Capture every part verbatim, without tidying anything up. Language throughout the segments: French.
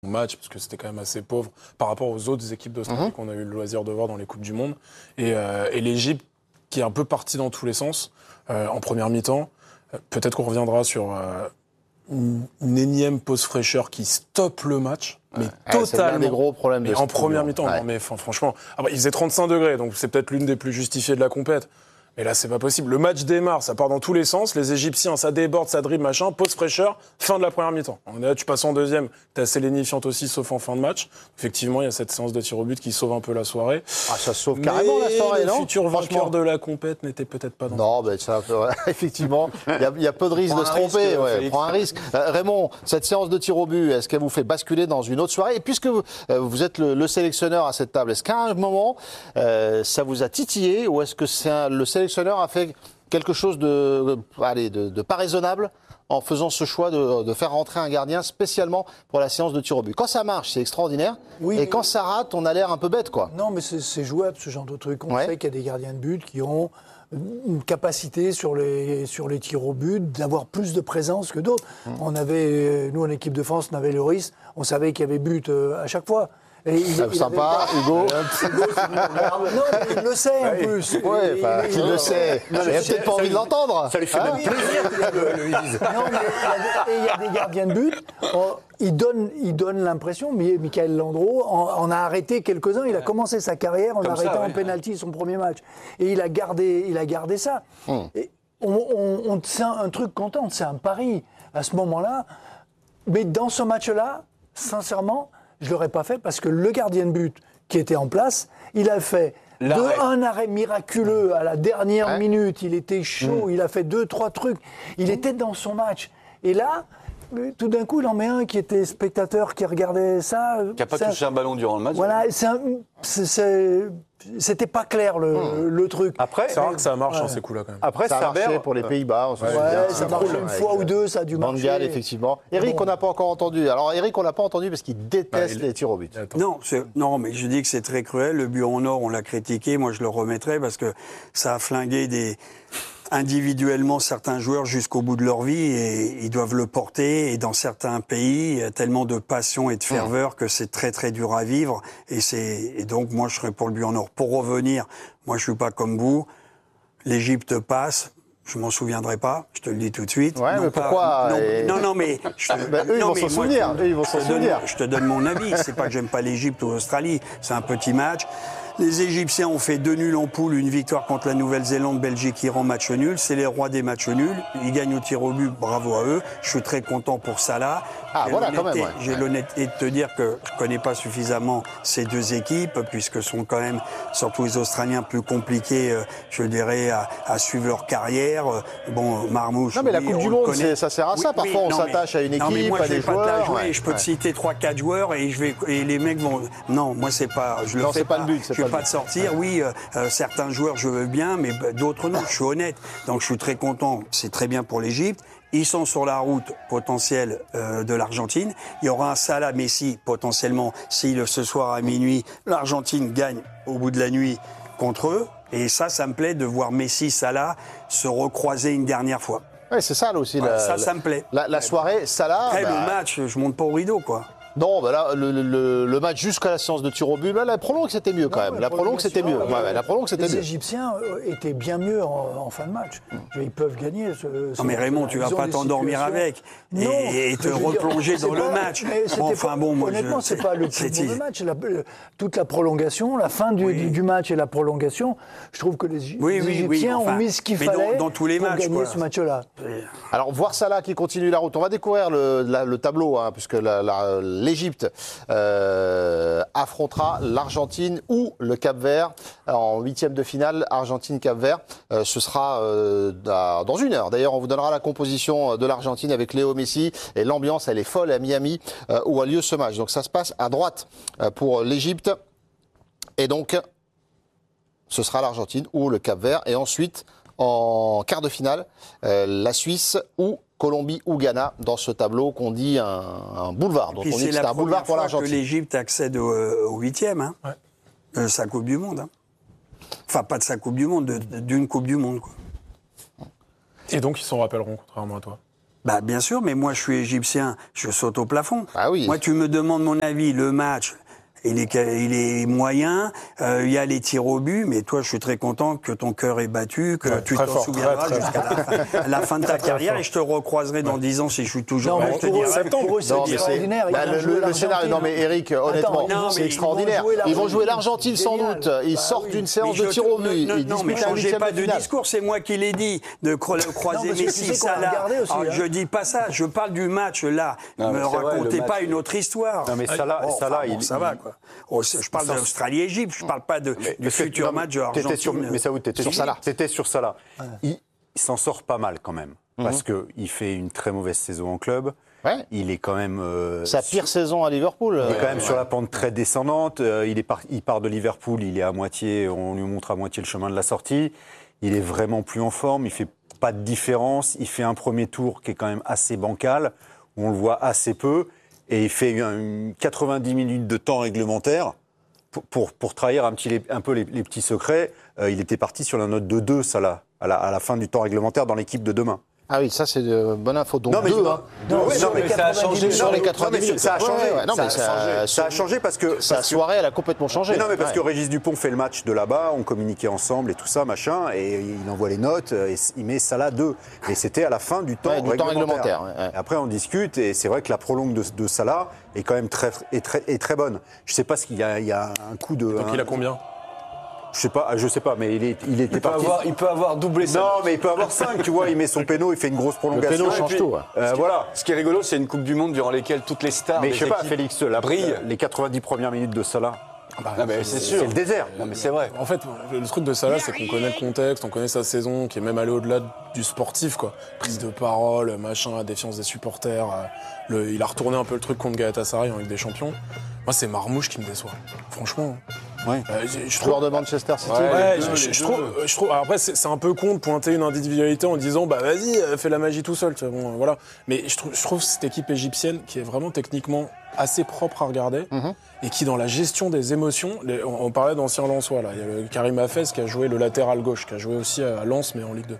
match, parce que c'était quand même assez pauvre par rapport aux autres équipes d'Australie mmh. qu'on a eu le loisir de voir dans les Coupes du Monde. Et, euh, et l'Égypte, qui est un peu partie dans tous les sens, euh, en première mi-temps. Euh, peut-être qu'on reviendra sur euh, une, une énième pause fraîcheur qui stoppe le match. Mais ouais, totalement. C'est l'un des gros problèmes de en première mi-temps, ouais. non, mais franchement, ah bah, il faisait trente-cinq degrés, donc c'est peut-être l'une des plus justifiées de la compète. Mais là, c'est pas possible. Le match démarre, ça part dans tous les sens. Les Égyptiens, ça déborde, ça dribble, machin. Pause fraîcheur, fin de la première mi-temps. Là, tu passes en deuxième. T'es assez lénifiante aussi, sauf en fin de match. Effectivement, il y a cette séance de tir au but qui sauve un peu la soirée. Ah, ça sauve mais carrément la soirée, non ? Le futur vainqueur de la compète n'était peut-être pas dans. Non, ben ça, ouais, effectivement, il y, y a peu de risque de se tromper. Ouais, prends un risque. Euh, Raymond, cette séance de tir au but, est-ce qu'elle vous fait basculer dans une autre soirée ? Et puisque vous, euh, vous êtes le, le sélectionneur à cette table, est-ce qu'à un moment, euh, ça vous a titillé, ou est-ce que c'est un, le sélectionneur a fait quelque chose de, allez, de, de pas raisonnable en faisant ce choix de, de faire rentrer un gardien spécialement pour la séance de tir au but. Quand ça marche, c'est extraordinaire. Oui, et quand ça rate, on a l'air un peu bête, quoi. Non, mais c'est, c'est jouable, ce genre de truc. On ouais. sait qu'il y a des gardiens de but qui ont une capacité sur les, sur les tirs au but d'avoir plus de présence que d'autres. Mmh. On avait, nous, en équipe de France, on avait Lloris, on savait qu'il y avait but à chaque fois. Et il, il sympa, avait... Hugo. Hugo non, mais il le sait en plus. Oui, enfin, il, il, il le sait. Il n'a peut-être pas envie de l'entendre. Ça lui fait hein même plaisir qu'il le, le dise. Non, mais il y a des gardiens de but. On, il donne, il donne l'impression, Michael Landreau en, en a arrêté quelques-uns. Il a commencé sa carrière en arrêtant ouais. en pénalty son premier match. Et il a gardé, il a gardé ça. Hum. Et on, on, on, c'est un, un truc content, c'est un pari à ce moment-là. Mais dans ce match-là, sincèrement, je ne l'aurais pas fait parce que le gardien de but qui était en place, il a fait de, un arrêt miraculeux à la dernière ouais. minute. Il était chaud, mmh. il a fait deux, trois trucs. Il mmh. était dans son match. Et là, tout d'un coup, il en met un qui était spectateur, qui regardait ça. Qui n'a pas touché un... un ballon durant le match. Voilà, c'est un, c'est, c'est, c'était pas clair le, mmh. le truc. Après, c'est rare que ça marche ouais. en ces coups-là quand même. Après, ça a marché pour les Pays-Bas. On se ouais, ouais, ça marche une fois ou deux, ça a dû marcher. Mondial, effectivement. Eric, bon. on n'a pas encore entendu. Alors, Eric, on l'a pas entendu parce qu'il déteste bah, il... les tirs au but. Non, c'est... non, mais je dis que c'est très cruel. Le but en or, on l'a critiqué. Moi, je le remettrai parce que ça a flingué des... individuellement certains joueurs jusqu'au bout de leur vie et ils doivent le porter. Et dans certains pays, il y a tellement de passion et de ferveur que c'est très très dur à vivre. Et, c'est... et donc moi je serais pour le but en or. Pour revenir, moi je suis pas comme vous. L'Égypte passe. Je m'en souviendrai pas, je te le dis tout de suite. Ouais, non, mais pas, pourquoi non, et... non, non, mais je te, ben, eux, non, ils vont mais s'en moi, souvenir. Je, eux, ils vont s'en je souvenir. Donne, je te donne mon avis. C'est pas que j'aime pas l'Égypte ou l'Australie. C'est un petit match. Les Égyptiens ont fait deux nuls en poule, une victoire contre la Nouvelle-Zélande, Belgique, Iran, match nul. C'est les rois des matchs nuls. Ils gagnent au tir au but, bravo à eux. Je suis très content pour Salah. Ah, j'ai voilà, quand même. Ouais. J'ai l'honnêteté de te dire que je connais pas suffisamment ces deux équipes, puisque sont quand même, surtout les Australiens, plus compliqués, je dirais, à, à suivre leur carrière. Bon, Marmouche. Non, mais oui, la Coupe du Monde, c'est, ça sert à ça. Oui, Parfois, oui, on non, s'attache mais, à une équipe, non, mais moi, à des joueurs. Pas te jouer, ouais, je peux ouais. te citer trois, quatre joueurs et je vais, et les mecs vont. Non, moi, c'est pas. Je le non, fais c'est pas, pas le but. C'est je pas veux pas te sortir. Oui. Euh, euh, certains joueurs, je veux bien, mais d'autres non. Je suis honnête. Donc, je suis très content. C'est très bien pour l'Égypte. Ils sont sur la route potentielle euh, de l'Argentine. Il y aura un Salah Messi potentiellement si le, ce soir à minuit l'Argentine gagne au bout de la nuit contre eux. Et ça, ça me plaît de voir Messi, Salah se recroiser une dernière fois. Oui, c'est ça là aussi. Ouais, la, ça, la, ça me plaît. La, la soirée, Salah. Après, bah... le match, je monte pas au rideau, quoi. Non, bah là, le, le, le match jusqu'à la séance de tir au but, là, la prolongue, c'était mieux quand non, même. La prolongue, c'était mieux. Ouais, ouais, la prolongue, c'était les mieux. Les Égyptiens étaient bien mieux en, en fin de match. Mmh. Ils peuvent gagner. Ce, non, ce mais Raymond, tu vas pas t'endormir avec et, non, et te replonger dans le pas, match. Bon, enfin, pas, bon, moi, honnêtement, je, c'est pas le plus mauvais match. La, toute la prolongation, la fin du, oui. du match et la prolongation, je trouve que les, oui, les oui, Égyptiens oui, enfin, ont mis ce qu'il mais fallait dans, dans tous les pour matchs, gagner quoi. ce match-là. Alors, voir Salah qui continue la route. On va découvrir le, la, le tableau, hein, puisque la, la, l'Égypte euh, affrontera l'Argentine ou le Cap-Vert en huitième de finale. Argentine-Cap-Vert, euh, ce sera euh, dans une heure. D'ailleurs, on vous donnera la composition de l'Argentine avec Léo Messi. Et l'ambiance, elle est folle à Miami, euh, où a lieu ce match. Donc, ça se passe à droite euh, pour l'Égypte. Et donc, ce sera l'Argentine ou le Cap-Vert. Et ensuite, en quart de finale, euh, la Suisse ou Colombie ou Ghana dans ce tableau qu'on dit un, un boulevard. Donc on dit que c'est un boulevard pour l'Argentine. C'est la première fois que l'Égypte accède au huitième hein, ouais. de sa Coupe du Monde. Hein. Enfin, pas de sa Coupe du Monde, de, d'une Coupe du Monde. Quoi. Et donc, ils s'en rappelleront, contrairement à toi. Bah bien sûr, mais moi je suis égyptien, je saute au plafond. Ah oui. Moi tu me demandes mon avis, le match, il est, il est moyen, euh, il y a les tirs au but, mais toi je suis très content que ton cœur est battu, que Ouais, tu très t'en fort, souviendras très, très jusqu'à la, fin- à la fin de ta carrière et je te recroiserai dans dix ans si je suis toujours Non, là, mais je te pour eux, dirai. pour eux, c'est Non, mais c'est extraordinaire. Ils bah, vont le, jouer le- le scénario. Non, mais Eric, honnêtement, Attends, c'est ils extraordinaire. vont jouer Ils vont jouer l'Argentine. l'Argentine sans Génial. doute. Ils Bah sortent oui. d'une séance Mais de je tir te- au but. ne- Ils ne- Non, mais disputent un changez huitième pas de de finale. discours, c'est moi qui l'ai dit, de cro- Non, croiser parce que tu Messi, sais qu'on va Salah. regarder aussi, Alors, hein. je dis pas ça, je parle du match là. Ne Non, mais me c'est vrai, racontez le pas match, une autre histoire. Non, mais Salah, Oh, Salah, enfin, bon, il- ça va il- quoi. Oh, c'est- je parle s'en- d'Australie-Égypte, je parle pas de, Mais- du parce que- futur non, mais match de t'étais sur, Argentine. mais ça, t'étais Sur Salah. T'étais sur Salah. Il, il s'en sort pas mal quand même, parce que il fait une très mauvaise saison en club. Ouais. Il est quand même. euh, Sa pire saison à Liverpool. Il est quand même sur la pente très descendante. Euh, il, est par- il part de Liverpool, il est à moitié, on lui montre à moitié le chemin de la sortie. Il est vraiment plus en forme, il fait pas de différence. Il fait un premier tour qui est quand même assez bancal, où on le voit assez peu, et il fait un- une quatre-vingt-dix minutes de temps réglementaire. Pour, pour, pour trahir un, petit, les- un peu les, les petits secrets, euh, il était parti sur la note de deux, ça là, à la, à la fin du temps réglementaire dans l'équipe de demain. Ah oui, ça c'est de bonne info. Donc Non, mais deux, je- hein. Non, Ouais, sur non, les mais ça a changé. quatre-vingt-dix sur les Non, mais- quatre-vingt-dix non, mais minutes. ça a Ouais, changé. ouais, non, ça, mais a ça- changé. ça a changé parce que. Sa parce que- soirée, elle a complètement changé. Mais non, mais parce Ouais. que Régis Dupont fait le match de là-bas, on communiquait ensemble et tout ça, machin, et il envoie les notes, et il met Salah deux. Et c'était à la fin du temps Ouais, du temps réglementaire. réglementaire, ouais, ouais. Et après, on discute, et c'est vrai que la prolongue de, de Salah est quand même très, est très, est très bonne. Je sais pas s'il y a, il y a un coup de. Donc un- il a combien? Je sais pas, je sais pas, mais il, est, il était Il peut, parti. avoir, il peut avoir doublé ça. Non, mais il peut avoir cinq, tu vois, il met son péno, il fait une grosse Le prolongation. péno et change puis, tout. ouais. euh, voilà. Ce qui est rigolo, c'est une Coupe du Monde durant laquelle toutes les stars. Mais des je sais pas, équipes Félix, la, brillent. les quatre-vingt-dix premières minutes de Salah, Non, mais c'est sûr. c'est le désert. Non, mais c'est vrai. En fait, le truc de Salah, c'est qu'on connaît le contexte, on connaît sa saison, qui est même allé au-delà du sportif, quoi. Prise de parole, machin, la défiance des supporters. euh, le- il a retourné un peu le truc contre Galatasaray en Ligue des Champions. Moi, c'est Marmouche qui me déçoit. Franchement. Ouais. Euh, je, je Joueur trouve. de Manchester City. Ouais. Ouais, les je, deux, je- les je deux. trouve, je trouve. Alors après, c'est c'est un peu con de pointer une individualité en disant, bah vas-y, euh, fais la magie tout seul. tu vois, Bon, voilà. Mais je trouve, je trouve cette équipe égyptienne qui est vraiment techniquement assez propre à regarder et qui, dans la gestion des émotions, les- on, on parlait d'anciens Lensois là. Il y a le Karim Hafez qui a joué le latéral gauche, qui a joué aussi à Lens, mais en Ligue deux.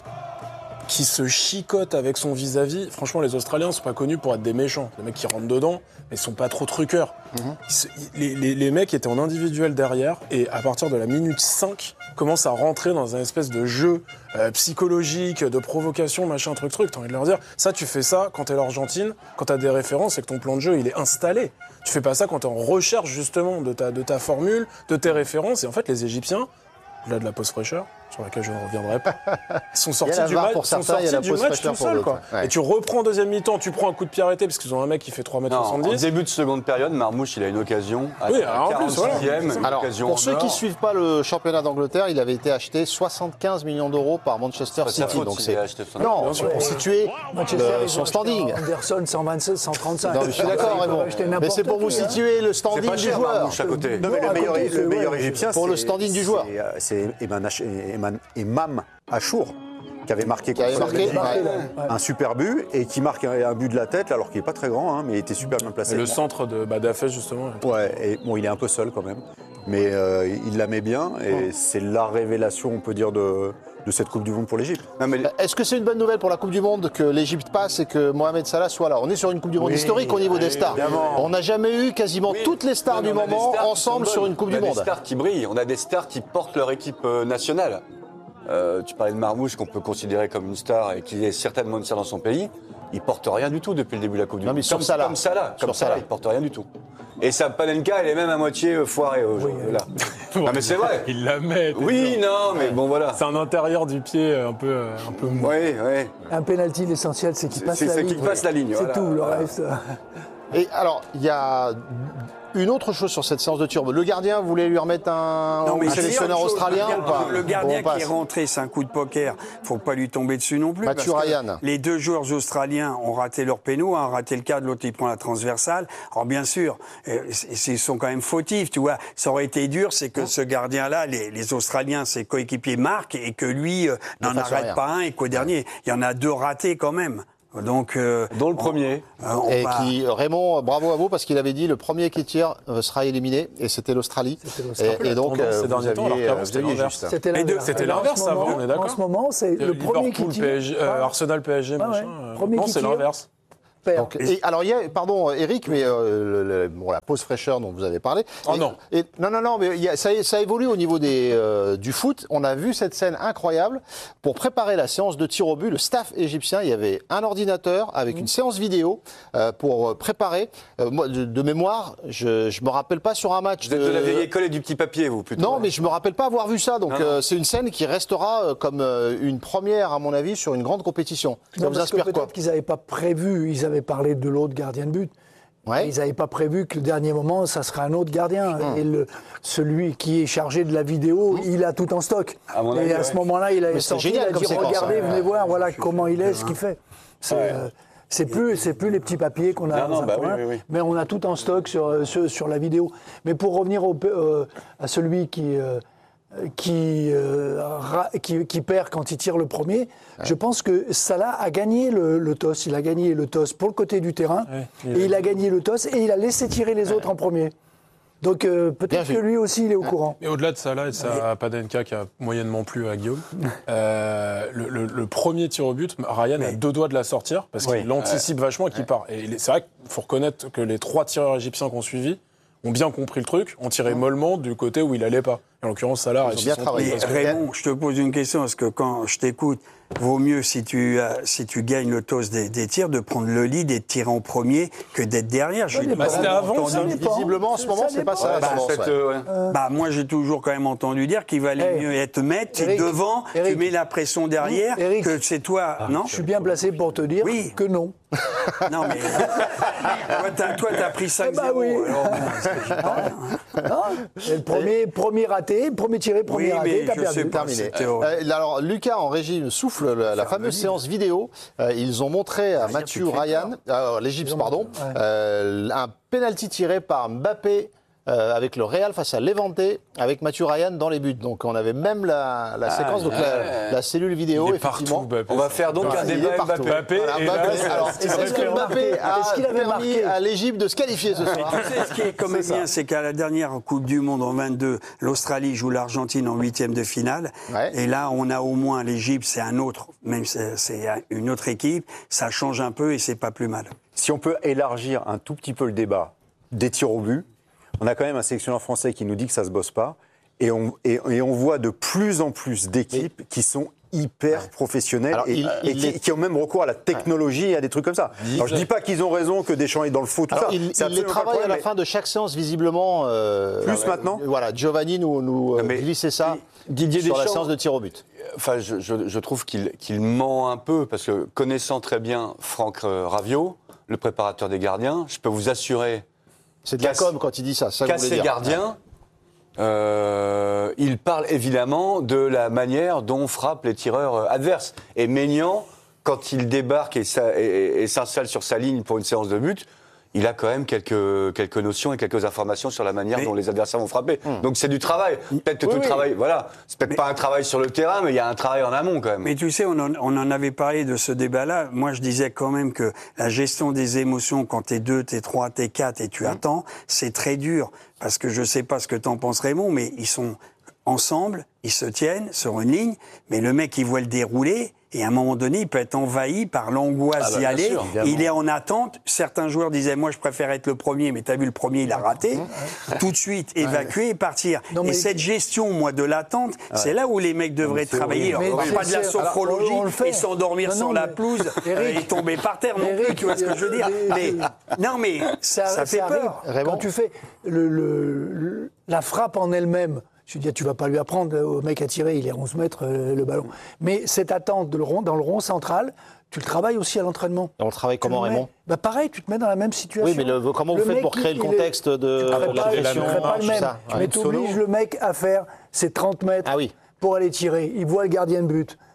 Qui se chicote avec son vis-à-vis. Franchement, les Australiens sont pas connus pour être des méchants. Les mecs qui rentrent dedans, mais ils sont pas trop truqueurs. Ils se- ils- les, les- les mecs étaient en individuel derrière, et à partir de la minute cinq, commencent à rentrer dans un espèce de jeu euh, psychologique, de provocation, machin, truc, truc. T'as envie de leur dire, ça, tu fais ça quand t'es l'Argentine, quand t'as des références et que ton plan de jeu, il est installé. Tu fais pas ça quand t'es en recherche, justement, de ta, de ta formule, de tes références. Et en fait, les Égyptiens, là de la pause fraîcheur, sur laquelle je ne reviendrai pas, ils sont sortis la du, V A R match, pour sont certains, il y a sortis la du pause match fraîcheur tout pour seul, d'autres. quoi. Ouais. Et tu reprends en deuxième mi-temps, tu prends un coup de pied arrêté parce qu'ils ont un mec qui fait trois mètres Non, en soixante-dix. début de seconde période, Marmouche, il a une occasion. À Oui, la alors en plus, voilà. quarante-sixième, une Alors, occasion pour en ceux qui ne or. suivent pas le championnat d'Angleterre, il avait été acheté soixante-quinze millions d'euros par Manchester pas sa City. faute Donc s'il c'est a acheté ça. non, Bien sûr. pour situer Manchester, le- ils son ont standing. acheté Anderson cent vingt-seize, cent trente-cinq. Non, je suis d'accord, Ils peuvent Raymond. acheter Mais n'importe c'est pour vous qui, hein. situer le C'est standing pas du cher, joueur. Marmouche, à côté. Non, mais Bon, le à meilleur, côté, le c'est- meilleur ouais. égyptien, Pour le c'est- standing du c'est- joueur. euh, C'est Eman Ach- Eman- Emam Achour, qui avait marqué, Qui avait contre marqué, l'Égypte, ouais. un super but, et qui marque un, un but de la tête, alors qu'il n'est pas très grand, hein, mais il était super bien placé. Et le centre de bah, d'Hafez, justement. Ouais, et bon, il est un peu seul quand même, mais euh, il la met bien, et Oh. c'est la révélation, on peut dire, de, de cette Coupe du Monde pour l'Égypte. Non, mais Est-ce que c'est une bonne nouvelle pour la Coupe du Monde que l'Égypte passe et que Mohamed Salah soit là? On est sur une Coupe du Monde Oui, historique au niveau des stars. évidemment. On n'a jamais eu quasiment Oui. toutes les stars Non, mais du on a des moment stars qui ensemble sont sur bonnes. une Coupe on a du Monde. des stars qui brillent, on a des stars qui portent leur équipe euh, nationale. Euh, tu parlais de Marmouche, qu'on peut considérer comme une star et qui est certainement une star dans son pays. Il porte rien du tout depuis le début de la Coupe du Non, Monde. mais sur comme Salah. Comme Salah, Sur comme Salah, Salah. il porte rien du tout. Et sa Panenka, elle est même à moitié euh, foirée aujourd'hui. là. Non, mais c'est vrai. Il la met. Oui, non, mais bon, voilà. C'est un intérieur du pied euh, un peu, euh, un peu mou. Oui, oui. Un penalty, l'essentiel, c'est qu'il C'est- passe c'est la ça ligne. qu'il passe la ligne, C'est voilà. tout, le Voilà. reste. Et alors, il y a une autre chose sur cette séance de tir. Le gardien voulait lui remettre un, Non, mais un c'est sélectionneur autre chose. australien Le ou gardien- pas? Le gardien Bon, on qui est passe. rentré, c'est un coup de poker. Faut pas lui tomber dessus non plus. Matthew parce que Ryan. Les deux joueurs australiens ont raté leur péno, un a raté le cadre, l'autre il prend la transversale. Alors bien sûr, euh, c'est- ils sont quand même fautifs, tu vois. Ça aurait été dur, c'est que ce gardien-là, les, les Australiens, ses coéquipiers marquent et que lui euh, n'en fasse arrête rien. pas un et qu'au dernier, il y en a deux ratés quand même. Donc, euh, Dont le premier. euh, on Et va- qui, Raymond, bravo à vous, parce qu'il avait dit le premier qui tire euh, sera éliminé, et c'était l'Australie. C'était l'Australie. Et, et donc, Tendance ces vous derniers temps, alors aviez, qu'avant, vous c'était aviez l'inverse. juste. C'était Mais de- l'inverse. c'était Alors, en l'inverse ce avant, moment- on est d'accord. En ce moment, c'est le premier qui Liverpool, tire. P S G, euh, Arsenal, P S G, Ah ouais, machin. euh, premier non, qui c'est tire. l'inverse. perd. Donc, et, alors, il y a, pardon, Eric, mais euh, le- le- bon, la pause fraîcheur dont vous avez parlé. Oh et, non. et- non, non, non, mais il y a- ça, ça évolue au niveau des, euh, du foot. On a vu cette scène incroyable. Pour préparer la séance de tir au but, le staff égyptien, il y avait un ordinateur avec une séance vidéo euh, pour préparer. Euh, moi, de, de mémoire, je ne me rappelle pas sur un match. Vous êtes de la vieille école et du petit papier, vous, plutôt. Non, mais je me rappelle pas avoir vu ça. Donc, Non, non. euh, c'est une scène qui restera euh, comme euh, une première, à mon avis, sur une grande compétition. Ça Non, vous parce que inspire quoi peut-être qu'ils n'avaient pas prévu, ils avaient parlé de l'autre gardien de but. Ouais. Ils n'avaient pas prévu que le dernier moment, ça serait un autre gardien. Hum. Et le, celui qui est chargé de la vidéo, il a tout en stock. À mon et avis, à ouais. ce moment-là, il a Mais c'est sorti, génial il a comme dit séquence, regardez, hein. venez voir, voilà comment il est, ce qu'il fait. C'est euh, c'est plus, c'est plus les petits papiers qu'on a Non, dans non, un bah coin, oui, oui, oui. mais on a tout en stock sur, sur, sur la vidéo. Mais pour revenir au, euh, à celui qui, euh, qui, euh, ra- qui, qui perd quand il tire le premier, je pense que Salah a gagné le, le toss. Il a gagné le toss pour le côté du terrain, Ouais, et il a- il a gagné le toss, et il a laissé tirer les autres en premier. Donc euh, Bien peut-être vu. que lui aussi, il est au courant. Et au-delà de ça, là, et de ça, Padenka qui a moyennement plu à Guillaume, euh, le, le- le premier tir au but, Ryan a deux doigts de la sortir parce Oui. qu'il anticipe vachement et qu'il part. Et il est- c'est vrai qu'il faut reconnaître que les trois tireurs égyptiens qu'on suivi ont bien compris le truc, ont tiré mollement du côté où il allait pas. En l'occurrence, Salah a réussi bien son travaillé. truc Mais parce que- Raymond, je te pose une question, parce que quand je t'écoute, vaut mieux si tu, as- si tu gagnes le toss des, des tirs, de prendre le lead et de tirer en premier que d'être derrière. J'ai dépend. Bah, c'était avant, entendu- ça. dépend. Visiblement, en ce Ça moment, c'est pas dépend. ça la Bah, tendance. cette, ouais. euh, ouais. Bah, moi, j'ai toujours quand même entendu dire qu'il valait Hey. mieux être maître, tu es Eric, devant, Eric. tu mets la pression derrière, Eric. que c'est toi, non Je suis bien placé pour te dire Oui. que non. Non, mais toi, t'as, toi, t'as pris cinq zéro. Ah bah oui. alors, c'est ce que j'ai pas dit. Hein Et le premier, premier raté, premier tiré, premier Oui, raté, mais t'as je perdu. sais pas. Terminé. C'était horrible. Euh, alors, Lucas en régie souffle la, la fameuse séance vidéo. Euh, ils ont montré à Mathieu tu te fais Ryan, euh, l'Égypte, pardon, euh, un penalty tiré par Mbappé euh, avec le Real face à Levante, avec Mathieu Ryan dans les buts. Donc, on avait même la, la séquence, donc la, ouais. la cellule vidéo, Il est effectivement. partout, Mbappé. On va faire donc un Il est débat partout. Mbappé. Mbappé, Voilà, et Mbappé. là, c'est- Alors, c'est est-ce vrai que que- Mbappé a Est-ce qu'il avait permis marqué à l'Égypte de se qualifier ce soir Tu sais, ce qui est quand même C'est ça. bien, c'est qu'à la dernière Coupe du Monde en vingt-deux, l'Australie joue l'Argentine en huitième de finale. Ouais. Et là, on a au moins l'Égypte, c'est un autre, même si c'est c'est une autre équipe. Ça change un peu et c'est pas plus mal. Si on peut élargir un tout petit peu le débat des tirs au but, on a quand même un sélectionneur français qui nous dit que ça se bosse pas, et on, et, et on voit de plus en plus d'équipes qui sont hyper professionnelles Alors, et, il- et il qui, est- qui ont même recours à la technologie et à des trucs comme ça. Alors je dis pas qu'ils ont raison, que Deschamps est dans le faux, tout Alors, ça. il, C'est il les absolument pas le travaille à la problème, fin de chaque séance, visiblement. euh, Plus maintenant Voilà, Giovanni nous, nous euh, mais glissait ça Didier sur la Deschamps- séance de tir au but. Enfin, je, je- je trouve qu'il qu'il ment un peu, parce que connaissant très bien Franck euh, Raviot, le préparateur des gardiens, je peux vous assurer C'est de la Casse- com quand il dit ça, ça que qu'à vous voulez ses dire. gardiens, euh, il parle évidemment de la manière dont frappent les tireurs euh, adverses. Et Maignan, quand il débarque et, ça- et- et- et s'installe sur sa ligne pour une séance de but, il a quand même quelques, quelques notions et quelques informations sur la manière Mais- dont les adversaires vont frapper. Donc c'est du travail. Peut-être que Oui, tout le oui. travail, voilà, c'est peut-être pas un travail sur le terrain, mais il y a un travail en amont quand même. Mais tu sais, on en, on en avait parlé de ce débat-là. Moi, je disais quand même que la gestion des émotions, quand t'es deux, t'es trois, t'es quatre et tu attends, c'est très dur. Parce que je sais pas ce que t'en penses, Raymond, mais ils sont ensemble, ils se tiennent sur une ligne, mais le mec, il voit le dérouler, et à un moment donné, il peut être envahi par l'angoisse Ah bah, d'y bien aller. sûr, Il est en attente. Certains joueurs disaient, moi, je préfère être le premier, mais t'as vu, le premier, il a raté. Tout de suite, évacuer et partir. Non, mais- Et cette gestion, moi, de l'attente, c'est là où les mecs devraient travailler. horrible. Alors, Mais pas de la c'est- alors, sophrologie on le fait. et s'endormir Non, sur non, la mais- pelouse euh, Eric, et tomber par terre non plus, Eric, tu vois ce que je veux dire. Mais, non, mais ça, ça, fait ça peur. arrive. Quand tu fais le, le- le- la frappe en elle-même, je veux dire, tu vas pas lui apprendre au mec à tirer, il est onze mètres euh, le ballon. Mais cette attente de le rond, dans le rond central, tu le travailles aussi à l'entraînement. On le travaille Tu comment, le mets- Raymond bah pareil, tu te mets dans la même situation. Oui, mais le- comment vous faites mec, pour créer il- le il est- contexte de Tu ferais la pas, tu pression, ferais pas le tout même. ça, ouais. Mais tu obliges le mec à faire ses trente mètres Ah oui. pour aller tirer. Il voit le gardien de but.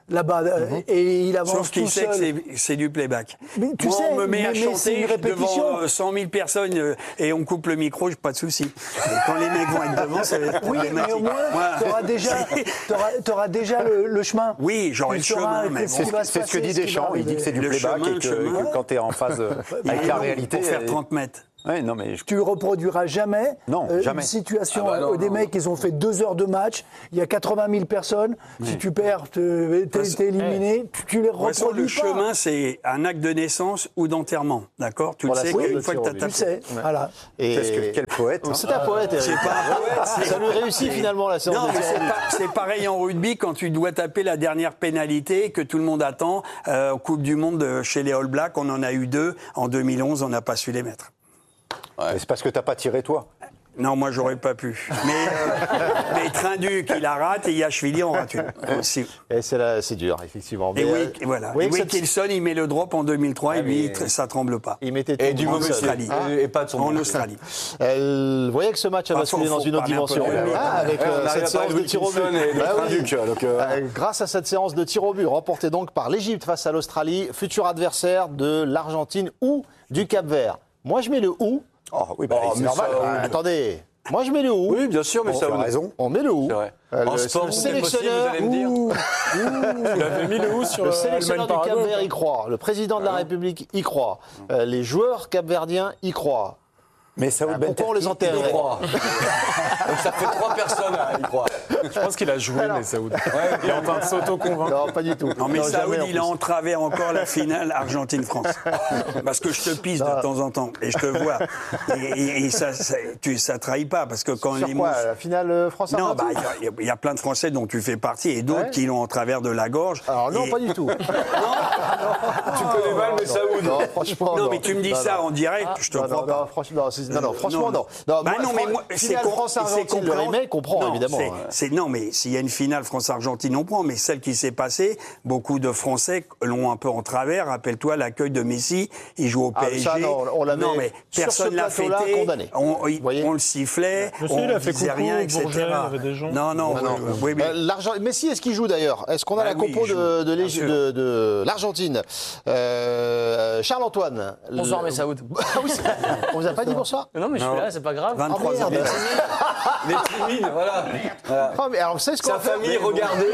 là-bas, mm-hmm. et il avance Sauf qu'il tout sait seul. que c'est, c'est du playback. Mais tu Moi, sais, on me met mais, à mais c'est une chanter répétition. devant euh, cent mille personnes euh, et on coupe le micro, j'ai pas de souci. Et quand les mecs vont être devant, ça va être Oui, mais problématique. au moins, Moi, tu auras déjà, t'auras, t'auras déjà le, le chemin. Oui, j'aurai Tu le sauras chemin, mais ce bon. qui va se C'est ce que passer, dit ce qui va Deschamps, il dit que c'est du Le playback chemin, et que, le chemin. que quand tu es en phase euh, Il avec est la long réalité. Pour faire et- trente mètres. Ouais, non, mais je- Tu reproduiras jamais, Non, euh, jamais. une situation Ah bah non, où des non. mecs, ils ont fait deux heures de match, il y a quatre-vingt mille personnes, si tu perds, te- t'es, t'es éliminé, tu, tu les De toute façon, reproduis le pas. chemin, c'est un acte de naissance ou d'enterrement, d'accord? Tu Pour le la sais séance qu'une de fois que tir tu as au but. Tu le tapé. sais, voilà. Et... Qu'est-ce que- quel poète. hein. C'est un poète, Eric. C'est pas un poète, Ça lui réussit finalement la séance Non, de mais tir au c'est, but. pas- c'est pareil en rugby quand tu dois taper la dernière pénalité que tout le monde attend. Euh, au Coupe du Monde de- chez les All Blacks, on en a eu deux. En deux mille onze, on n'a pas su les mettre. Mais c'est parce que t'as pas tiré toi. Non, moi, j'aurais pas pu. Mais, euh, mais Trinduc, il la rate et Yachvili en rate une. aussi. Et c'est, là, c'est dur, effectivement. Et Mais, oui, euh, voilà. vous voyez Et que cette- Wilkinson, il met le drop en deux mille trois et lui, mais- ça tremble pas. il mettait Et tout du en mauvais seul. Australie. Et, et pas de son En bon. Australie. Euh, vous voyez que ce match a Enfin, basculé faut- dans faut une autre parler un peu dimension. de- Ah, avec Ouais, euh, on arrive cette à séance parler de de tir au but. Wilkinson et de Bah oui. Trinduc, donc, euh, Euh, grâce à cette séance de tir au but remportée donc par l'Égypte face à l'Australie, futur adversaire de l'Argentine ou du Cap-Vert. Moi, je mets le ou. Oh, oui, bah, Oh, c'est mais normal. ça, Ah, attendez. Moi, je mets le ou. Oui, bien sûr, mais Bon, ça tu as vous raison. On met le ou. C'est vrai. Euh, En le, sport, le tout est possible, sélectionneur, vous allez me dire. ouh, Il avait mis le ou sur le euh, sélectionneur du Allemagne-Paraguay, Cap-Vert quoi. y croit. Le président de la République y croit. Euh, les joueurs capverdiens y croient. Mais ça Ah, pourquoi on les enterre Il croit. Donc ça fait trois personnes à y croire. Je pense qu'il a joué, mais Saoud. Il est en train de s'auto-convaincre. Non, pas du tout. Non, mais jamais, Saoud, en il a plus. entravé encore la finale Argentine-France. Parce que je te pisse de temps en temps, et je te vois. Et, et- et ça, ça, tu, ça trahit pas, parce que quand Sur les quoi, mots- la finale euh, Non, France-Argentine bah, il y a- il y, a plein de Français dont tu fais partie, et d'autres Ouais. qui l'ont en travers de la gorge. Alors non, Et- pas du tout. Tu connais mal, mais ça vous. Non, franchement, Non, mais tu me dis Non, ça non. en direct, je te Non, crois non, pas. non, franchement, non, c'est- non, non, franchement, non. Bah moi, non, mais Fran- moi, c'est finale com- France-Argentine, c'est le compréhen- remake, on prend, non, évidemment. c'est- hein. c'est- non, mais s'il y a une finale France-Argentine, on prend. Mais celle qui s'est passée, beaucoup de Français l'ont un peu en travers. Rappelle-toi l'accueil de Messi, il joue au Ah, P S G. ça, non, on l'avait, non, mais sur personne ce l'a plateau-là, fêté. condamné. On, il- voyez on le sifflait, Je sais, on il a fait disait coucou, rien, et cetera. Bourget, il y avait des gens. Non, non, Ah, non. euh, oui, mais- Euh, l'Argent- Messi, est-ce qu'il joue d'ailleurs? Est-ce qu'on a Bah la oui, compo il joue, de, de, bien l'Égy- sûr. de- de l'Argentine? Euh, Charles-Antoine. Bonsoir, le- mes Saoud. Ah oui, c'est- on vous a pas dit bonsoir? Non, mais je suis là, c'est pas grave. vingt-trois Ah, ans. merde. Les timides, voilà. voilà. Ah, mais alors, vous savez ce qu'on Sa va faire? famille, regardez.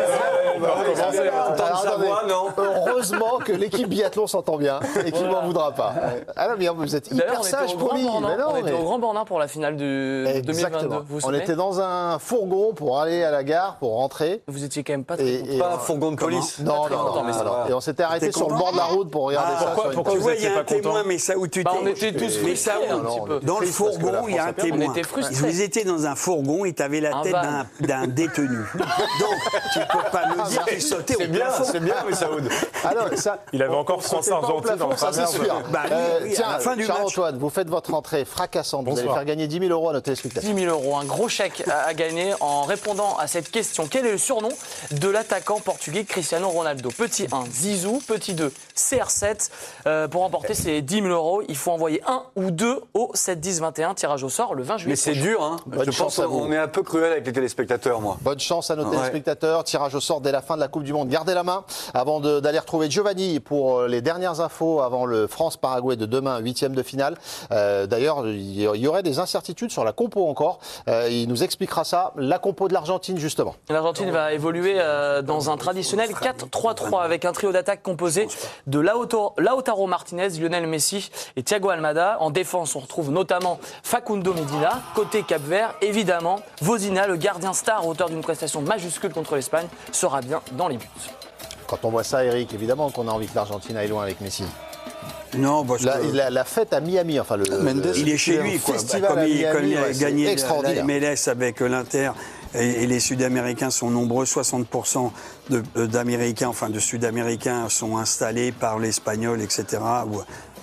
Entendre Alors, sa attendez. voix, non. Heureusement que l'équipe biathlon s'entend bien et qu'il m'en voudra pas. Ah non, mais vous êtes D'ailleurs, hyper on était sage, au Grand promis. Bornand. Mais non, On était mais- au Grand Bornand pour la finale du deux mille vingt-deux. Exactement. Vous vous On souvenez était dans un fourgon pour aller à la gare, pour rentrer. Vous étiez quand même pas très Et, content. et Pas on- un fourgon de police. Non, très non, content, non, mais non, ça non. va. Et on s'était arrêté T'es sur le content bord de la route pour regarder Ah, ça. pourquoi- sur une pourquoi Tu vous vois, il y étiez a un pas content témoin, mais ça où tu Bah, t'es. on était tous Mais frustrés ça un où petit peu. Dans le Triste parce que la fourgon, il y a France un a perdu. témoin. On était frustrés. Vous étiez dans un fourgon, il t'avait la Un tête van. d'un d'un détenu. Donc, tu peux pas me dire qu'il sautait au C'est bien, plafond. c'est bien, mais Saoud. Alors, ça, Il avait on- encore on sautait France-Argentine pas au plafond, en ça c'est travers de- sûr. Bah oui, Euh, oui, à tiens, la fin du match. Charles-Antoine, vous faites votre entrée fracassante. Vous allez Bonsoir. faire gagner dix mille euros à nos téléspectateurs. dix mille euros, un gros chèque à, à gagner en répondant à cette question. Quel est le surnom de l'attaquant portugais Cristiano Ronaldo? Petit un, Zizou. Petit deux, C R sept. Euh, pour remporter ces dix mille euros, il faut envoyer un ou deux au sept dix vingt et un, tirage au sort le vingt juillet Mais c'est prochain. dur, hein. Bonne Je chance pense à vous. qu'on est un peu cruel avec les téléspectateurs, moi. Bonne chance à nos Ouais. téléspectateurs. Tirage au sort dès la fin de la Coupe du Monde. Gardez la main avant de- d'aller retrouver Giovanni pour euh, les dernières infos avant le France-Paraguay de demain, huitième de finale. Euh, D'ailleurs, il y- il y aurait des incertitudes sur la compo encore. Euh, il nous expliquera ça. La compo de l'Argentine, justement. L'Argentine va évoluer euh, dans un traditionnel quatre trois trois avec un trio d'attaque composé de Lautaro, Lautaro Martinez, Lionel Messi et Thiago Almada. En défense, on retrouve notamment Facundo Medina. Côté Cap-Vert, évidemment, Vozina, le gardien star, auteur d'une prestation majuscule contre l'Espagne, sera bien dans les buts. Quand on voit ça, Eric, évidemment qu'on a envie que l'Argentine aille loin avec Messi. Non, parce La, que la- la fête à Miami, enfin le, le- il est chez le lui, quoi. festival Comme à il, Miami, comme il a ouais, c'est gagné la- la extraordinaire. M L S avec l'Inter et, et les Sud-Américains sont nombreux, soixante pour cent de- d'Américains, enfin de Sud-Américains sont installés par l'Espagnol, et cetera. Ou-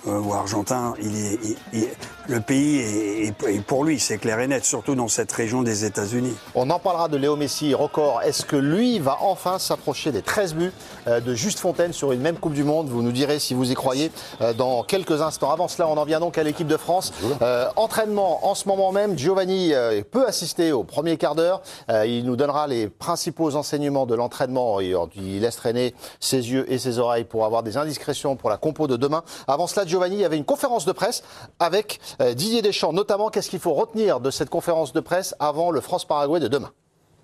euh, ou argentin, il est, il, il, le pays est, est, est pour lui, c'est clair et net, surtout dans cette région des États-Unis. On en parlera de Léo Messi, record. Est-ce que lui va enfin s'approcher des treize buts de Juste Fontaine sur une même Coupe du Monde? Vous nous direz si vous y croyez dans quelques instants. Avant cela, on en vient donc à l'équipe de France. Euh, entraînement en ce moment même. Giovanni euh, peut assister au premier quart d'heure. Euh, il nous donnera les principaux enseignements de l'entraînement. Il, il laisse traîner ses yeux et ses oreilles pour avoir des indiscrétions pour la compo de demain. Avant cela, Giovanni, il y avait une conférence de presse avec euh, Didier Deschamps. Notamment, qu'est-ce qu'il faut retenir de cette conférence de presse avant le France-Paraguay de demain?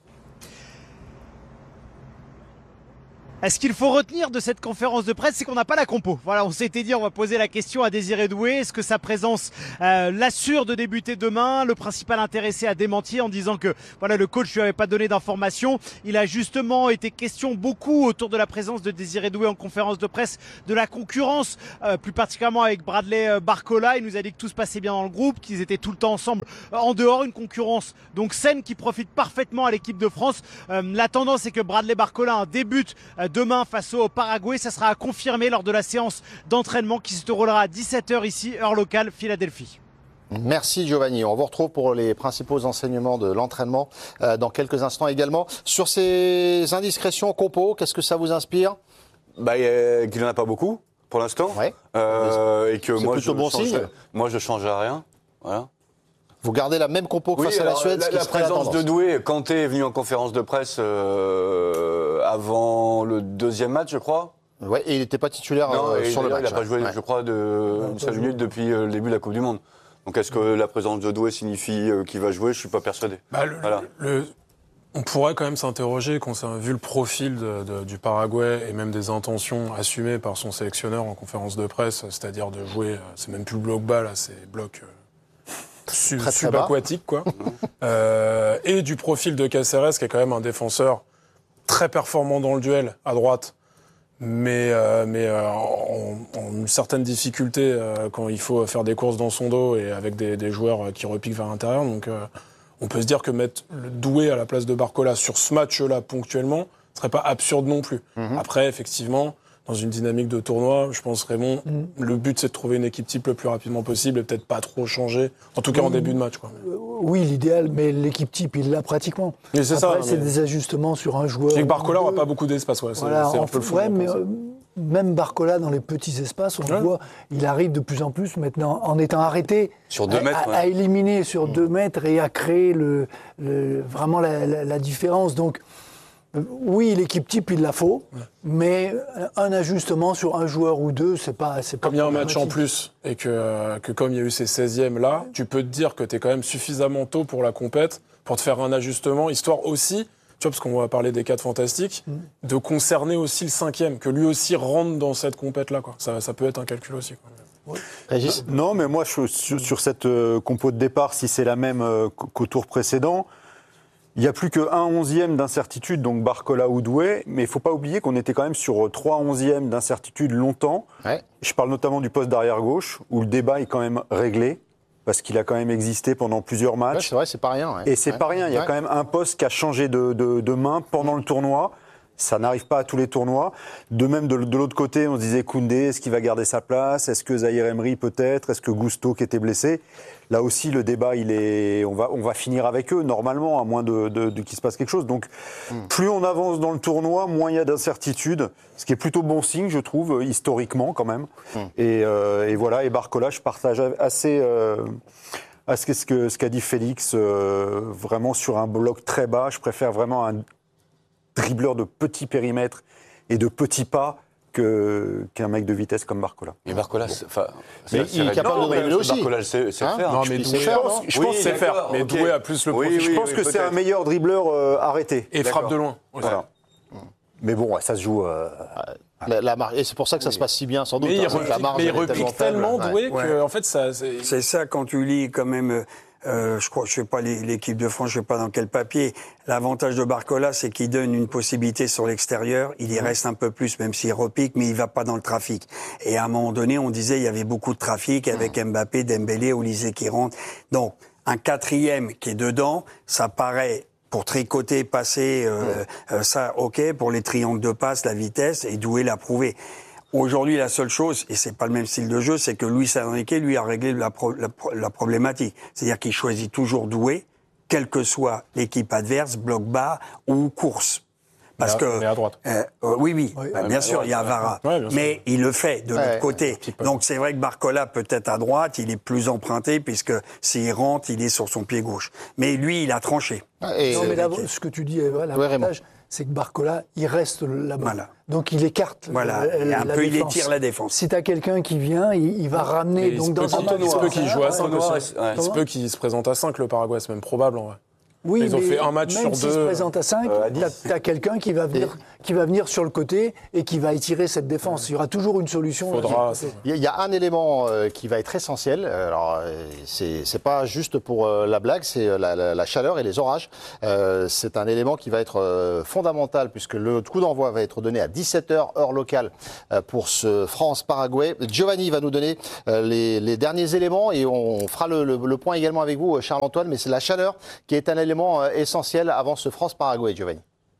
Ce qu'il faut retenir de cette conférence de presse, c'est qu'on n'a pas la compo. Voilà, on s'était dit, on va poser la question à Désiré Doué. Est-ce que sa présence euh, l'assure de débuter demain? Le principal intéressé a démenti en disant que voilà, le coach lui avait pas donné d'informations. Il a justement été question beaucoup autour de la présence de Désiré Doué en conférence de presse, de la concurrence, euh, plus particulièrement avec Bradley Barcola. Il nous a dit que tout se passait bien dans le groupe, qu'ils étaient tout le temps ensemble euh, en dehors, une concurrence donc saine qui profite parfaitement à l'équipe de France. Euh, la tendance est que Bradley Barcola un débute euh, demain face au Paraguay. Ça sera à confirmer lors de la séance d'entraînement qui se déroulera à dix-sept heures ici, heure locale, Philadelphie. Merci Giovanni. On vous retrouve pour les principaux enseignements de l'entraînement euh, dans quelques instants également. Sur ces indiscrétions compos, qu'est-ce que ça vous inspire? Bah, euh, qu'il n'y en a pas beaucoup pour l'instant. Ouais. Euh, et que C'est moi, plutôt je bon change, signe. moi je change à rien. Voilà. Vous gardez la même compo que Oui, face à la alors, Suède, la, ce qui la serait présence tendance. de Doué, Kanté est venu en conférence de presse euh, avant le deuxième match, je crois. Ouais, et il n'était pas titulaire Non, euh, et sur le d'ailleurs, match. il n'a pas joué, Ouais. je crois, de cinq minutes depuis euh, le début de la Coupe du Monde. Donc est-ce que la présence de Doué signifie euh, qu'il va jouer? Je ne suis pas persuadé. Bah, le- Voilà. le- on pourrait quand même s'interroger, quand on a vu le profil de- de- du Paraguay et même des intentions assumées par son sélectionneur en conférence de presse, c'est-à-dire de jouer, euh, c'est même plus le bloc bas, là, c'est bloc euh, sub- Très, très subaquatique, quoi. Euh, et du profil de Cáceres, qui est quand même un défenseur très performant dans le duel, à droite, mais, euh, mais euh, en, en une certaine difficulté euh, quand il faut faire des courses dans son dos et avec des, des joueurs qui repiquent vers l'intérieur. Donc euh, on peut se dire que mettre le Doué à la place de Barcola sur ce match-là ponctuellement ne serait pas absurde non plus. Mhm. Après, effectivement, dans une dynamique de tournoi, je pense, Raymond, le but c'est de trouver une équipe type le plus rapidement possible et peut-être pas trop changer, en tout cas en début de match, quoi. Oui, l'idéal, mais l'équipe type, il l'a pratiquement. Mais c'est ça, Après, c'est mais- des ajustements sur un joueur. C'est que Barcola ou n'aura deux. pas beaucoup d'espace, ouais. C'est Voilà, c'est un en peu le fait, ouais, mais fondement, euh, même Barcola, dans les petits espaces, on Ouais. le voit, il arrive de plus en plus maintenant, en étant arrêté, Sur deux à, mètres, à- ouais. à éliminer sur deux mètres et à créer le, le- vraiment la, la- la différence. Donc, euh, oui, l'équipe type, il la faut, mais un ajustement sur un joueur ou deux, c'est pas, c'est pas Comme il y a un match en problématique. plus et que, euh, que comme il y a eu ces seizièmes là, tu peux te dire que tu es quand même suffisamment tôt pour la compète pour te faire un ajustement, histoire aussi, tu vois, parce qu'on va parler des quatre fantastiques, de concerner aussi le cinquième, que lui aussi rentre dans cette compète-là, quoi. Ça, ça peut être un calcul aussi, quoi. Régis? Non, mais moi, je, sur, sur cette euh, compo de départ, si c'est la même euh, qu'au tour précédent, il n'y a plus qu'un onzième d'incertitude, donc Barcola ou Doué, mais il ne faut pas oublier qu'on était quand même sur euh, trois onzièmes d'incertitude longtemps. Ouais. Je parle notamment du poste d'arrière-gauche, où le débat est quand même réglé, parce qu'il a quand même existé pendant plusieurs Ouais, matchs. c'est vrai, c'est pas rien. ouais. Et c'est Ouais. pas rien, il y a Ouais. quand même un poste qui a changé de, de, de main pendant le tournoi. Ça n'arrive pas à tous les tournois. De même, de, de l'autre côté, on se disait Koundé, est-ce qu'il va garder sa place? Est-ce que Zahir Emery peut-être? Est-ce que Gusto qui était blessé? Là aussi, le débat, il est, on va, on va finir avec eux normalement, à moins de, de, de qu'il se passe quelque chose. Donc, plus on avance dans le tournoi, moins il y a d'incertitudes, ce qui est plutôt bon signe, je trouve, historiquement quand même. Et, euh, et voilà. Et Barcola, je partage assez. Euh, à ce que- ce que- ce qu'a dit Félix, euh, vraiment sur un bloc très bas. Je préfère vraiment un dribbleur de petit périmètre et de petits pas que, qu'un mec de vitesse comme Barcola. Mais Barcola, c'est- enfin, Mais c'est- il est c'est- capable non, de dribbler mais aussi. Barcola, le sait, sait Hein faire. Non, mais il sait Doué, faire, je pense, non je pense Oui, que c'est faire. d'accord, Mais ok. Doué a plus le Oui, profil. oui, Je pense oui, que c'est un peut-être. meilleur dribbleur euh, arrêté. Et frappe de loin. aussi. Voilà. Mais bon, ouais, ça se joue. euh, La, la mar- Et c'est pour ça que ça se passe si bien, sans doute. Mais il hein, c'est que la repique, marge, mais il elle est repique faible. tellement Ouais. Doué Ouais. que, en fait, ça. c'est- C'est ça, quand tu lis quand même, euh, je crois, je sais pas, les- l'équipe de France, je sais pas dans quel papier, l'avantage de Barcola, c'est qu'il donne une possibilité sur l'extérieur, il y reste un peu plus, même s'il repique, mais il va pas dans le trafic. Et à un moment donné, on disait, il y avait beaucoup de trafic avec Mbappé, Dembélé, Olysée qui rentre. Donc, un quatrième qui est dedans, ça paraît, pour tricoter, passer, euh, euh, ça, ok, pour les triangles de passe, la vitesse, et Doué l'a prouvé. Aujourd'hui, la seule chose, et c'est pas le même style de jeu, c'est que Luis Enrique, lui, a réglé la, pro, la, la problématique. C'est-à-dire qu'il choisit toujours Doué, quelle que soit l'équipe adverse, bloc bas ou course. Parce mais à, que mais à droite. Euh, euh, oui, oui, Oui. bah, bien à sûr, droite, il y a Vara, ouais, bien sûr. mais il le fait de Ouais, l'autre côté. un petit peu. Donc c'est vrai que Barcola peut-être à droite, il est plus emprunté puisque s'il rentre, il est sur son pied gauche. Mais lui, il a tranché. Et, Non, mais là, ce que tu dis, euh, Raymond. l'avantage, c'est que Barcola, il reste là-bas. Voilà. Donc il écarte Voilà, la, et la, un la peu il défense. étire la défense. Si tu as quelqu'un qui vient, il, il va ramener Mais donc il se dans peut un qu'il- match il se peut qu'il joue à cinq Entonnoir, aussi. ouais. Il se peut qu'il se présente à cinq, le Paraguay, c'est même probable en vrai. Oui, Ils ont mais fait un match même sur s'il deux, se présente à cinq, euh, à tu as quelqu'un qui va venir qui va venir sur le côté et qui va étirer cette défense. Il y aura toujours une solution. Faudra. sur le côté. Il y a- il y a un élément euh, qui va être essentiel. Alors, euh, c'est c'est pas juste pour euh, la blague, c'est euh, la, la- la chaleur et les orages. Euh, c'est un élément qui va être euh, fondamental puisque le coup d'envoi va être donné à dix-sept heures heure locale euh, pour ce France-Paraguay. Giovanni va nous donner euh, les, les derniers éléments et on fera le, le- le point également avec vous, Charles-Antoine. Mais c'est la chaleur qui est un élément euh, essentiel avant ce France-Paraguay, Giovanni.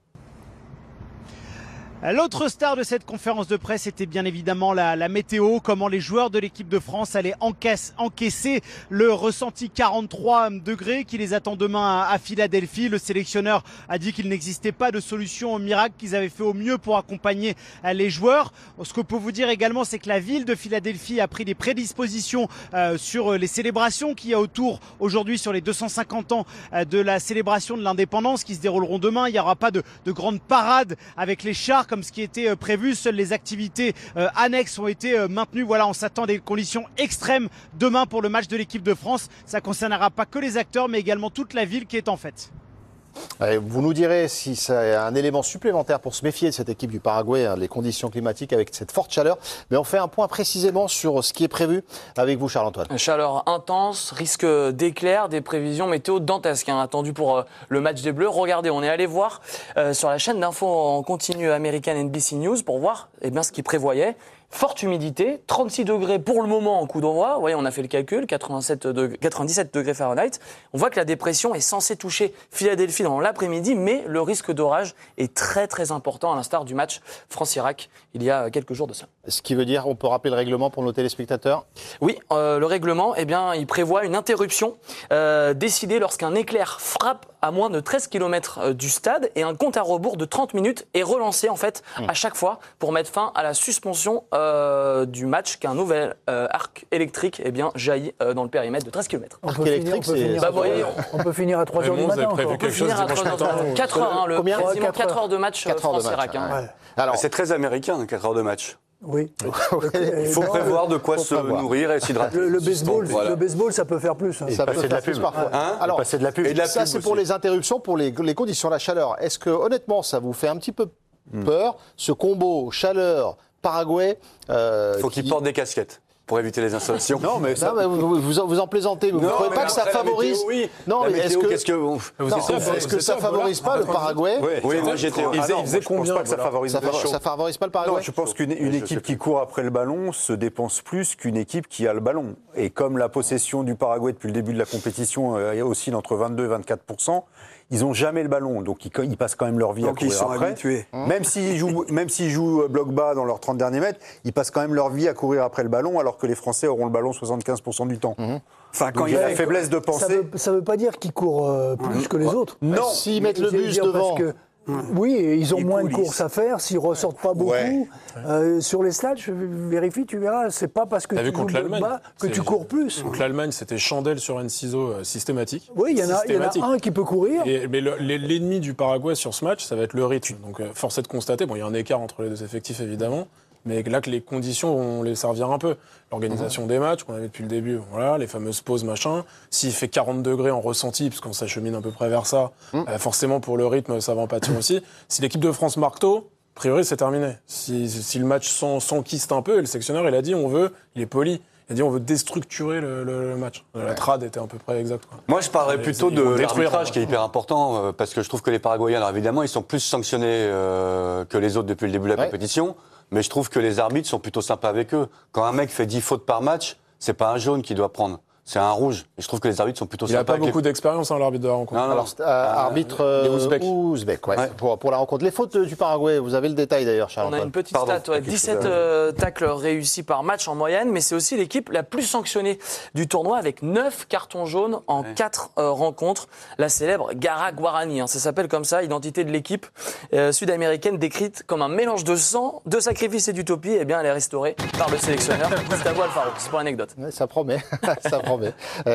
L'autre star de cette conférence de presse était bien évidemment la, la météo, comment les joueurs de l'équipe de France allaient encaisse, encaisser le ressenti quarante-trois degrés qui les attend demain à, à Philadelphie. Le sélectionneur a dit qu'il n'existait pas de solution miracle, qu'ils avaient fait au mieux pour accompagner les joueurs. Ce que peut vous dire également, c'est que la ville de Philadelphie a pris des prédispositions euh, sur les célébrations qu'il y a autour aujourd'hui sur les deux cent cinquante ans euh, de la célébration de l'indépendance qui se dérouleront demain. Il n'y aura pas de, de grande parade avec les chars comme ce qui était prévu. Seules les activités euh, annexes ont été euh, maintenues. Voilà, on s'attend à des conditions extrêmes demain pour le match de l'équipe de France. Ça ne concernera pas que les acteurs, mais également toute la ville qui est en fête. Allez, vous nous direz si c'est un élément supplémentaire pour se méfier de cette équipe du Paraguay, hein, les conditions climatiques avec cette forte chaleur. Mais on fait un point précisément sur ce qui est prévu avec vous, Charles-Antoine. Chaleur intense, risque d'éclairs, des prévisions météo dantesques hein, attendues pour euh, le match des Bleus. Regardez, on est allé voir euh, sur la chaîne d'infos en continu américaine N B C News pour voir eh bien, ce qu'ils prévoyaient. Forte humidité, trente-six degrés pour le moment en coup d'envoi. Vous voyez, on a fait le calcul, quatre-vingt-sept degrés, quatre-vingt-dix-sept degrés Fahrenheit. On voit que la dépression est censée toucher Philadelphie dans l'après-midi, mais le risque d'orage est très très important, à l'instar du match France-Irak il y a quelques jours de ça. Ce qui veut dire, on peut rappeler le règlement pour nos téléspectateurs. Oui, euh, le règlement, eh bien, il prévoit une interruption euh, décidée lorsqu'un éclair frappe à moins de treize kilomètres du stade et un compte à rebours de trente minutes est relancé en fait mmh. à chaque fois pour mettre fin à la suspension euh, du match qu'un nouvel euh, arc électrique eh bien, jaillit euh, dans le périmètre de treize kilomètres. On peut, finir, on, peut finir, bah, à, voyez, on peut finir à trois heures du matin. On peut finir à trois heures du matin. quatre heures, hein, le, Combien quasiment quatre heures de match France-Irak. Hein. Ouais. Alors, c'est très américain, quatre heures de match. Oui. Il faut prévoir de quoi se prévoir. nourrir et s'hydrater. Le, le, baseball, voilà. le baseball, ça peut faire plus. Hein. Ça peut faire de la plus pub. parfois. Hein Alors, passer de la pub. Et de la ça pub c'est aussi. pour les interruptions, pour les, les conditions, la chaleur. Est-ce que honnêtement, ça vous fait un petit peu peur, ce combo chaleur-Paraguay euh, Il faut qu'ils qui... portent des casquettes. Pour éviter les installations. Non, mais, ça... non, mais vous, vous, en, vous en plaisantez. Vous ne trouvez pas que ça favorise météo, oui. Non, la mais est-ce que, qu'est-ce que... non, est-ce que ça favorise pas le Paraguay? Oui, oui moi j'étais. Il faisait, il faisait combien pas que ça favorise ça, favor... ça favorise pas le Paraguay? Non, je pense qu'une une équipe qui court après le ballon se dépense plus qu'une équipe qui a le ballon. Et comme la possession du Paraguay depuis le début de la compétition euh, oscille entre vingt-deux et vingt-quatre pour cent, ils n'ont jamais le ballon, donc ils, ils passent quand même leur vie donc à courir ils sont après. Habitués. Même s'ils jouent, même s'ils jouent bloc bas dans leurs trente derniers mètres, ils passent quand même leur vie à courir après le ballon, alors que les Français auront le ballon soixante-quinze pour cent du temps. Mmh. Enfin, quand donc, il y a la faiblesse de penser. Ça ne veut pas dire qu'ils courent euh, plus mmh. que les autres. Non, s'ils mettent le bus devant. Que, oui, ils ont les moins coulisses. de courses à faire, s'ils ne ressortent pas beaucoup. Ouais. Euh, sur les stades, je vérifie, tu verras, c'est pas parce que tu joues bas que tu cours plus. Donc l'Allemagne, c'était chandelle sur un ciseau euh, systématique. Oui, il y, y en a un qui peut courir. Et, mais le, l'ennemi du Paraguay sur ce match, ça va être le rythme. Donc euh, force est de constater, bon, il y a un écart entre les deux effectifs évidemment, mais là que les conditions vont les servir un peu. L'organisation mmh. des matchs qu'on avait depuis le début, voilà, les fameuses pauses, machin. S'il fait quarante degrés en ressenti, puisqu'on s'achemine à peu près vers ça, mmh. euh, forcément pour le rythme, ça va en pâtir aussi. Si l'équipe de France marque tôt, a priori c'est terminé. Si, si le match s'enquiste un peu, et le sectionneur il a dit on veut, il est poli, il a dit on veut déstructurer le, le, le match. La ouais. trad était à peu près exacte. Quoi. Moi je parlerais mais plutôt de l'arbitrage qui est hyper important, euh, parce que je trouve que les Paraguayens, alors évidemment ils sont plus sanctionnés euh, que les autres depuis le début de la ouais. compétition. Mais je trouve que les arbitres sont plutôt sympas avec eux. Quand un mec fait dix fautes par match, c'est pas un jaune qu'il doit prendre. c'est un rouge. Et je trouve que les arbitres sont plutôt Il n'a sympas. pas beaucoup d'expérience, hein, l'arbitre de la rencontre. Non, non, Alors, non. euh, arbitre euh, les Ouzbeks. ouzbek, ouais, Ouais. Pour, pour la rencontre. Les fautes du Paraguay, vous avez le détail d'ailleurs, On a Charles-Antoine. une petite Pardon, stat, ouais, quelque dix-sept chose, euh, tacles réussis par match en moyenne, mais c'est aussi l'équipe la plus sanctionnée du tournoi avec neuf cartons jaunes en Ouais. quatre euh, rencontres. La célèbre Gara Guarani, hein, ça s'appelle comme ça, identité de l'équipe euh, sud-américaine décrite comme un mélange de sang, de sacrifice et d'utopie. Eh bien, elle est restaurée par le sélectionneur Gustavo Alfaro. C'est pour l'anecdote. Ouais, ça promet, ça promet.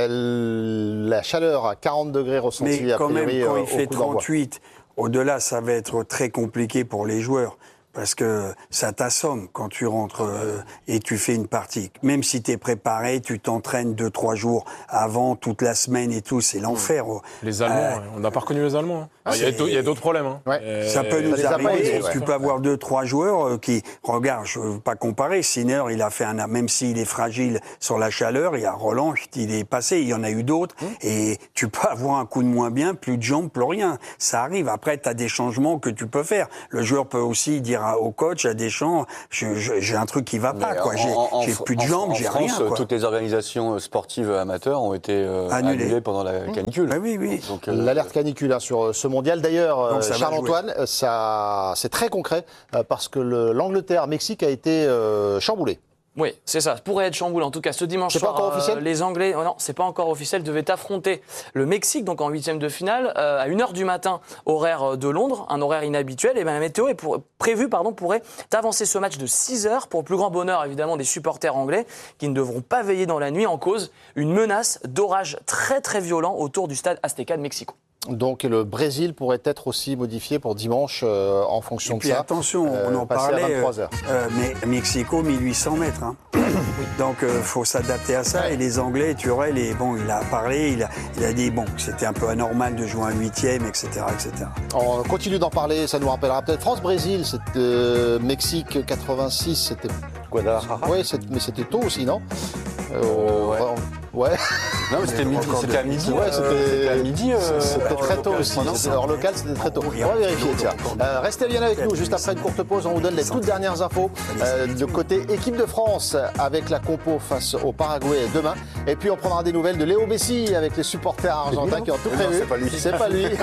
Euh, la chaleur à quarante degrés ressentie Mais a quand même, priori quand euh, il au fait coup d'envoi. trente-huit, au-delà, ça va être très compliqué pour les joueurs. Parce que ça t'assomme quand tu rentres euh, et tu fais une partie. Même si tu es préparé, tu t'entraînes deux, trois jours avant, toute la semaine et tout, c'est l'enfer. Les Allemands, Euh, ouais, on n'a pas reconnu les Allemands. hein. Ah, il y a c'est- d'au- il y a d'autres problèmes. Hein. Ouais. Et- Ça peut ça nous les a pas arriver. aidés, ouais. Tu peux avoir deux, trois joueurs euh, qui, regarde, je veux pas comparer. Sinner, il a fait un, même s'il est fragile sur la chaleur, il y a Roland, il est passé. Il y en a eu d'autres. Et tu peux avoir un coup de moins bien, plus de jambes, plus rien. Ça arrive. Après, tu as des changements que tu peux faire. Le joueur peut aussi dire à- au coach, à Deschamps, je- je- j'ai un truc qui va pas, Mais quoi. en- J'ai en- j'ai en- plus de en- jambes, en j'ai France, rien, quoi. toutes les organisations sportives amateurs ont été euh, Annulées. annulées pendant la canicule. Ah oui, oui. Donc, euh, L'alerte canicule hein, sur ce mondial. D'ailleurs, euh, Donc, ça va Charles-Antoine, euh, ça, c'est très concret euh, parce que le- l'Angleterre-Mexique a été euh, chamboulé. Oui, c'est ça. Ça pourrait être chamboulé. En tout cas, ce dimanche C'est pas soir, encore officiel les Anglais, oh non, c'est pas encore officiel, devaient affronter le Mexique, donc en huitième de finale, euh, à une heure du matin, horaire de Londres, un horaire inhabituel. Et bien la météo est pour, prévue, pardon, pourrait avancer ce match de six heures, pour le plus grand bonheur évidemment des supporters anglais, qui ne devront pas veiller dans la nuit, en cause une menace d'orage très très violent autour du stade Azteca de Mexico. Donc le Brésil pourrait être aussi modifié pour dimanche euh, en fonction Et de puis ça. attention, euh, on en passer à parlait. vingt-trois heures. euh, mais Mexico, mille huit cents mètres. Hein. Donc il faut s'adapter à ça. Et les Anglais, Turel, et bon, il a parlé, il a, il a dit bon, que c'était un peu anormal de jouer un huitième, et cetera, et cetera. On continue d'en parler, ça nous rappellera peut-être France-Brésil, c'était euh, Mexique quatre-vingt-six, c'était Guadalajara. ouais, c'est- mais c'était tôt aussi, non Euh, ouais. ouais. Non, mais c'était midi, encore c'était à midi. Ouais, euh, c'était- c'était à midi. euh, C'était heure très tôt locale, aussi. je crois, non C'était hors local, c'était très tôt. On va vérifier, tiens. Euh, restez bien avec nous. Juste après une courte pause, on vous donne les toutes dernières infos euh, de côté équipe de France avec la compo face au Paraguay demain. Et puis on prendra des nouvelles de Léo Messi avec les supporters argentins qui ont tout Mais non, prévu. c'est pas lui. C'est pas lui. Et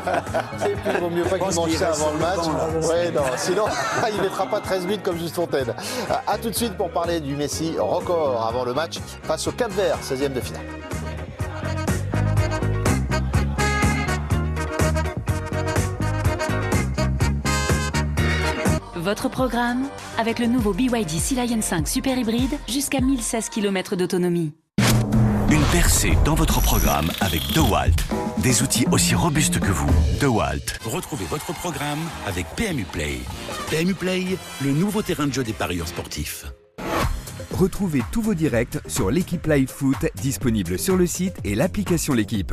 puis il vaut mieux pas qu'il pense mange qu'il ça reste avant le sur le match. banc, là. Ouais, non. Sinon, il mettra pas treize buts comme Juste Fontaine. Euh, À tout de suite pour parler du Messi record avant le match face au Cap-Vert, seizième de finale. Votre programme avec le nouveau B Y D Sea Lion cinq Super Hybride jusqu'à mille seize kilomètres d'autonomie. Une percée dans votre programme avec DeWalt. Des outils aussi robustes que vous. DeWalt. Retrouvez votre programme avec P M U Play. P M U Play, le nouveau terrain de jeu des parieurs sportifs. Retrouvez tous vos directs sur l'équipe Live Foot, disponible sur le site et l'application L'équipe.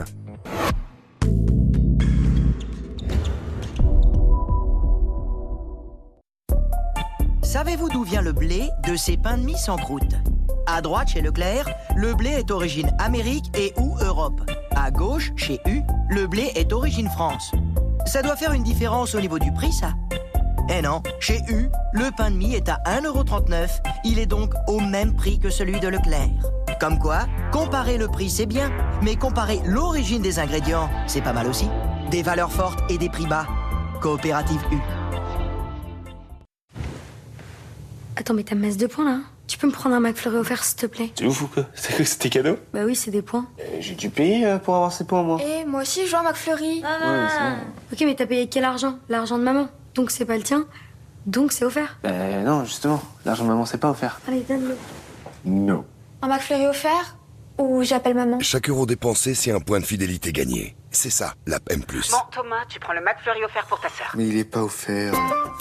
Savez-vous d'où vient le blé de ces pains de mie sans croûte? À droite, chez Leclerc, le blé est origine Amérique et ou Europe. À gauche, chez U, le blé est origine France. Ça doit faire une différence au niveau du prix, ça? Eh non, chez U, le pain de mie est à un euro trente-neuf. Il est donc au même prix que celui de Leclerc. Comme quoi, comparer le prix, c'est bien, mais comparer l'origine des ingrédients, c'est pas mal aussi. Des valeurs fortes et des prix bas. Coopérative U. Attends, mais t'as masse de points là? Tu peux me prendre un McFlurry offert s'il te plaît? Tu ouf ou quoi? C'était cadeau? Bah oui, c'est des points. Euh, J'ai dû payer euh, pour avoir ces points, moi. Eh, moi aussi je joue à McFlurry. Ouais, c'est bon. Ok, mais t'as payé quel argent? L'argent de maman. Donc c'est pas le tien. Donc c'est offert. Euh, non, justement, l'argent de maman, c'est pas offert. Allez, donne-le. Non. Un McFlurry offert? Ou j'appelle maman? Chaque euro dépensé, c'est un point de fidélité gagné. C'est ça, l'app M plus. Bon, Thomas, tu prends le McFlurry offert pour ta sœur. Mais il est pas offert.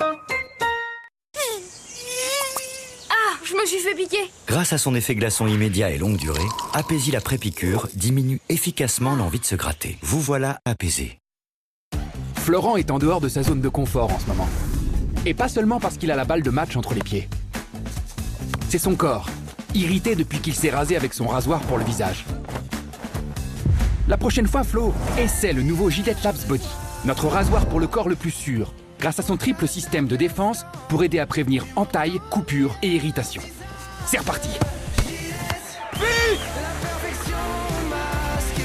Ah, je me suis fait piquer. Grâce à son effet glaçon immédiat et longue durée, Apaisil après-piqûre diminue efficacement l'envie de se gratter. Vous voilà apaisé. Florent est en dehors de sa zone de confort en ce moment. Et pas seulement parce qu'il a la balle de match entre les pieds. C'est son corps, irrité depuis qu'il s'est rasé avec son rasoir pour le visage. La prochaine fois, Flo, essaie le nouveau Gillette Labs Body, notre rasoir pour le corps le plus sûr, grâce à son triple système de défense pour aider à prévenir entailles, coupures et irritations. C'est reparti.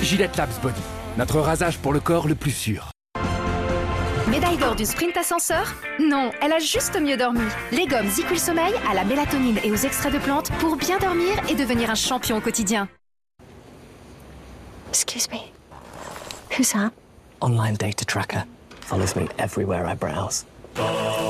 Gillette Labs Body, notre rasage pour le corps le plus sûr. Médaille d'or du sprint ascenseur? Non, elle a juste mieux dormi. Les gommes Ziquil Sommeil à la mélatonine et aux extraits de plantes pour bien dormir et devenir un champion au quotidien. Excuse me. Who's that? Online data tracker. Follows me everywhere I browse.